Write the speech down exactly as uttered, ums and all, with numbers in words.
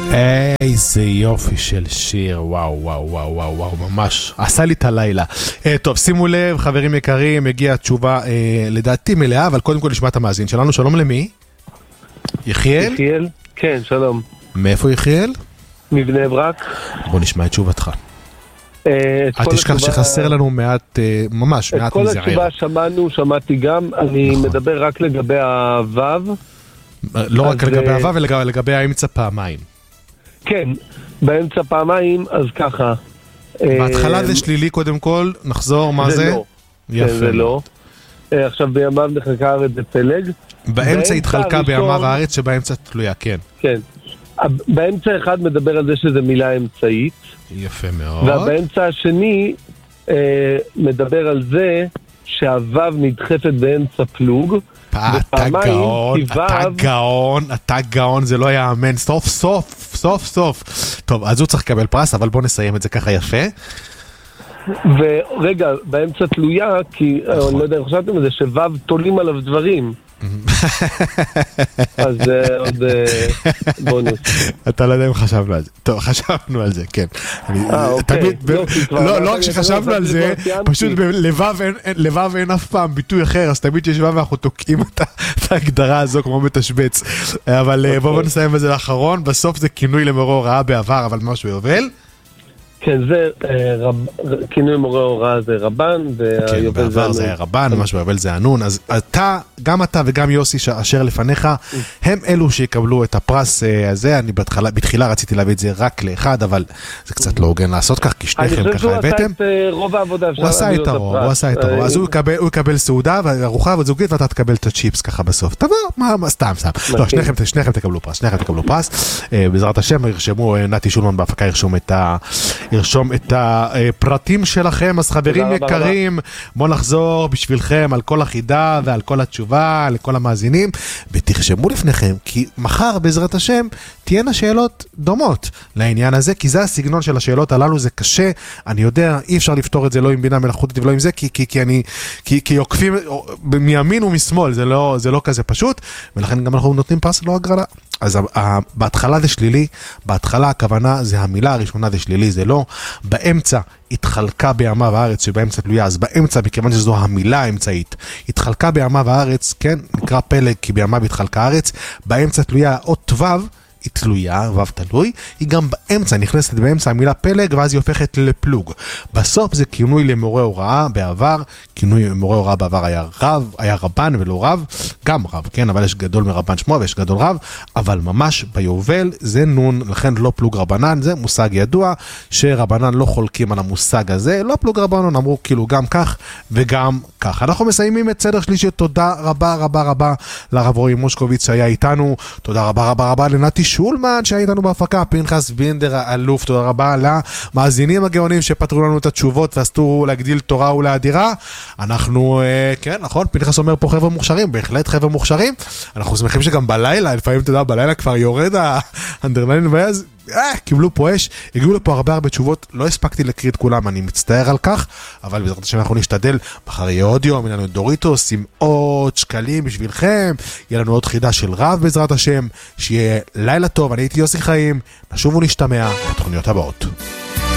איזה יופי של שיר, וואו וואו וואו וואו וואו, ממש עשה לי את הלילה. אה, טוב, שימו לב חברים יקרים, הגיעה תשובה אה, לדעתי מלאה, אבל קודם כל נשמע את המאזין שלנו. שלום למי? יחיאל? יחיאל? כן, שלום. מאיפה יחיאל? מבני ברק. בוא נשמע את תשובתך. אה, אל תשכח התשובה... שחסר לנו מעט, אה, ממש מעט מזער. את כל התשובה שמענו, שמעתי גם, אני נכון. מדבר רק לגבי הוו. לא רק לגבי הוו, אלא לגבי האמצע פעמיים. כן, באמצע פעמיים, אז ככה. בהתחלה זה שלילי קודם כל, נחזור, מה זה? זה לא. יפה. זה לא. עכשיו בימיו נחלקה הארץ זה פלג. באמצע התחלקה בימיו הארץ שבאמצע תלויה, כן. כן. באמצע אחד מדבר על זה שזה מילה אמצעית. יפה מאוד. ובאמצע השני מדבר על זה שהוו נדחפת באמצע פלוג. אתה גאון, אתה גאון, אתה גאון, זה לא יאמן, סוף סוף, סוף סוף. טוב, אז הוא צריך לקבל פרס, אבל בוא נסיים את זה ככה יפה. ורגע, באמצע תלויה, כי אני לא יודע אם חשבתם על זה, שוו תולים עליו דברים. אז זה עוד בונוס. אתה לא יודע אם חשבנו על זה. טוב, חשבנו על זה, כן. לא רק שחשבנו על זה, פשוט לבב אין אף פעם ביטוי אחר, אז תמיד יש וו ואנחנו תוקעים את ההגדרה הזו כמו מתשבץ. אבל בואו נסיים בזה לאחרון, בסוף זה כינוי למורה הוראה בעבר, אבל משהו יובל. כן, זה כינוי מורה הוראה זה רבן, כן, בעבר זה היה רבן, משהו ביובל זה ענון, אז אתה, גם אתה וגם יוסי אשר לפניך, הם אלו שיקבלו את הפרס הזה. אני בתחילה רציתי להביא את זה רק לאחד, אבל זה קצת לא הוגן לעשות כך, כי שניכם ככה הבאתם. אני חושב שהוא עשה את רוב העבודה. הוא עשה את הרוב, הוא עשה את הרוב, אז הוא יקבל סעודה וארוחה וזוגית, ואתה תקבל את הצ'יפס ככה בסוף. תבוא, מה, סתם, סתם. לא, שניכם תקבלו פרס, שניכם תקבלו פרס. בעזרת השם, ירשמו, נתי שולמן בהפקה ירשום את ה ירשום את הפרטים שלכם. אז חברים יקרים, בואו נחזור בשבילכם על כל החידה ועל כל התשובה, לכל המאזינים, ותרשמו לפניכם, כי מחר בעזרת השם תהיינה שאלות דומות לעניין הזה, כי זה הסגנון של השאלות הללו, זה קשה, אני יודע, אי אפשר לפתור את זה לא עם בינה מלאכותית ולא עם זה, כי, כי, כי אני, כי, כי עוקפים מימין ומשמאל, זה לא, זה לא כזה פשוט, ולכן גם אנחנו נותנים פרס לא הגרלה. אז בהתחלה זה שלילי, בהתחלה הכוונה זה המילה הראשונה זה שלילי, זה לא. באמצע התחלקה בימיו הארץ שבאמצע תלויה, אז באמצע, מכיוון שזו המילה האמצעית, התחלקה בימיו הארץ, כן, נקרא פלג כי בימיו התחלקה הארץ, באמצע תלויה אות וו, היא תלויה, וו תלוי, היא גם באמצע, נכנסת באמצע המילה פלג, ואז היא הופכת לפלוג. בסוף זה כינוי למורה הוראה בעבר, כינוי מורה הוראה בעבר היה רב, היה רבן ולא רב, גם רב, כן, אבל יש גדול מרבן שמו ויש גדול רב, אבל ממש ביובל זה נון, לכן לא פלוג רבנן, זה מושג ידוע, שרבנן לא חולקים על המושג הזה, לא פלוג רבנן, אמרו כאילו גם כך וגם כך. אנחנו מסיימים את סדר שלישי, תודה רבה רבה רבה לרב רועי מושקוביץ שהיה איתנו, תודה רבה רבה רבה לנתי שולמן שהיה איתנו בהפקה, פנחס בינדר האלוף, תודה רבה למאזינים הגאונים שפתרו לנו את התשובות ועשו להגדיל תורה ולאדירה. אנחנו, כן, נכון, פנחס אומר פה חבר'ה מוכשרים, בהחלט חבר'ה מוכשרים, אנחנו שמחים שגם בלילה, לפעמים אתה יודע, בלילה כבר יורד האנדרנלין ואז, אה, קיבלו פה אש, הגיעו לפה הרבה הרבה תשובות, לא הספקתי להקריא את כולם, אני מצטער על כך, אבל בעזרת השם אנחנו נשתדל, מחר יהיה עוד יום, יהיה לנו דוריטוס עם עוד שקלים בשבילכם, יהיה לנו עוד חידה של רב בעזרת השם, שיהיה לילה טוב, אני הייתי יוסי חיים, נשוב ונשתמע בתוכניות הבאות.